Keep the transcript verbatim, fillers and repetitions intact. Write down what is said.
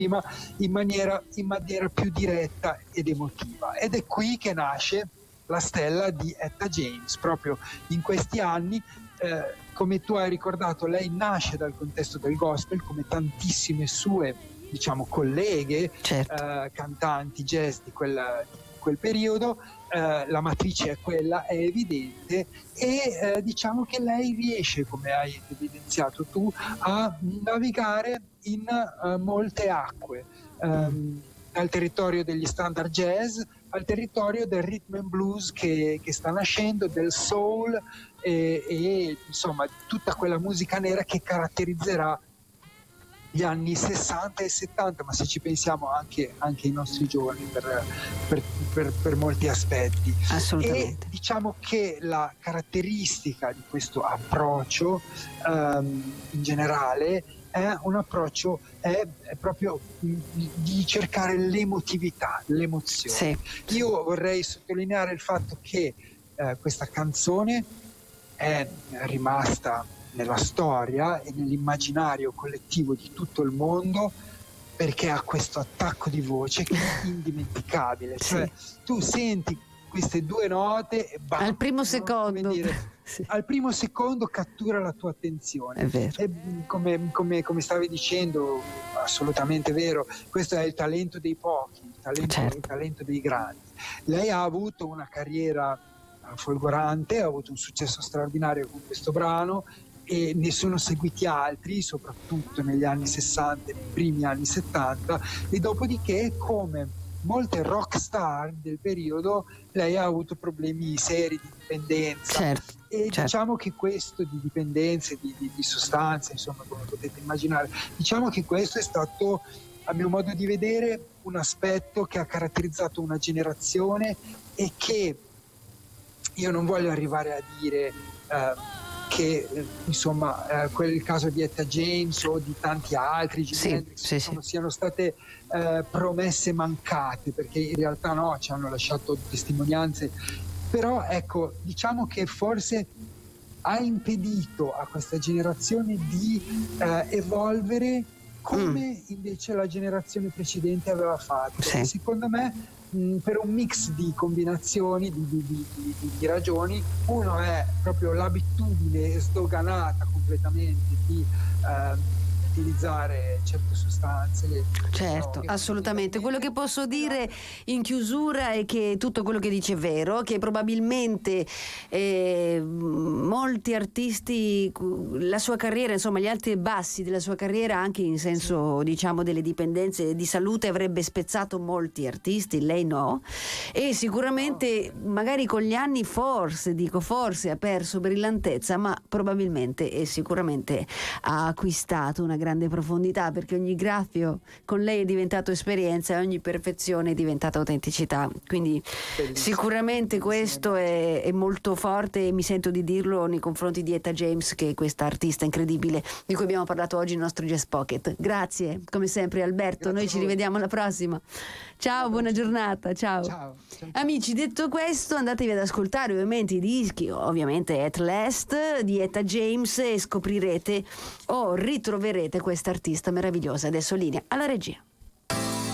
in maniera, in maniera più diretta ed emotiva. Ed è qui che nasce la stella di Etta James, proprio in questi anni. Eh, come tu hai ricordato, lei nasce dal contesto del gospel, come tantissime sue, diciamo, colleghe, certo. eh, cantanti jazz di quel, di quel periodo. Eh, la matrice è quella, è evidente, e eh, diciamo che lei riesce, come hai evidenziato tu, a navigare in uh, molte acque, um, dal territorio degli standard jazz al territorio del rhythm and blues che, che sta nascendo, del soul e, e insomma tutta quella musica nera che caratterizzerà gli anni sessanta e settanta, ma se ci pensiamo anche, anche i nostri giorni per, per, per, per molti aspetti. Assolutamente. E diciamo che la caratteristica di questo approccio um, in generale è un approccio è, è proprio di cercare l'emotività, l'emozione. Sì. Io vorrei sottolineare il fatto che eh, questa canzone è rimasta nella storia e nell'immaginario collettivo di tutto il mondo perché ha questo attacco di voce che è indimenticabile. Sì. Cioè tu senti queste due note e bam, al primo no? secondo Come dire, sì. al primo secondo cattura la tua attenzione. È vero. E come, come, come stavi dicendo, assolutamente vero, questo è il talento dei pochi, il talento, certo. il talento dei grandi. Lei ha avuto una carriera folgorante, ha avuto un successo straordinario con questo brano e ne sono seguiti altri, soprattutto negli anni sessanta e nei primi anni settanta, e dopodiché, come molte rock star del periodo, lei ha avuto problemi seri di dipendenza. Certo, e certo. diciamo che questo di dipendenze, di, di, di sostanze, insomma, come potete immaginare, diciamo che questo è stato, a mio modo di vedere, un aspetto che ha caratterizzato una generazione e che io non voglio arrivare a dire eh, che eh, insomma eh, quel il caso di Etta James o di tanti altri Jimi sì, Hendrix, sì, insomma, sì. siano state eh, promesse mancate, perché in realtà no, ci hanno lasciato testimonianze, però ecco, diciamo che forse ha impedito a questa generazione di eh, evolvere come mm. invece la generazione precedente aveva fatto. Sì. Secondo me mh, per un mix di combinazioni, di, di, di, di, di ragioni, uno è proprio l'abitudine sdoganata completamente di eh, utilizzare certe sostanze. Certo, droghe, assolutamente. Quello che posso dire in chiusura è che tutto quello che dice è vero, che probabilmente eh, molti artisti, la sua carriera, insomma gli alti e bassi della sua carriera, anche in senso diciamo delle dipendenze di salute, avrebbe spezzato molti artisti, lei no, e sicuramente magari con gli anni forse, dico forse, ha perso brillantezza, ma probabilmente e sicuramente ha acquistato una grande profondità, perché ogni graffio con lei è diventato esperienza e ogni perfezione è diventata autenticità, quindi bellissimo, sicuramente bellissimo. Questo è, è molto forte e mi sento di dirlo nei confronti di Etta James, che è questa artista incredibile di cui abbiamo parlato oggi nel nostro Jazz Pocket. Grazie come sempre Alberto, grazie, noi ci rivediamo alla prossima. Ciao, buona giornata, ciao. Ciao, ciao. Amici, detto questo, andatevi ad ascoltare ovviamente i dischi, ovviamente At Last di Etta James, e scoprirete o ritroverete questa artista meravigliosa. Adesso linea alla regia.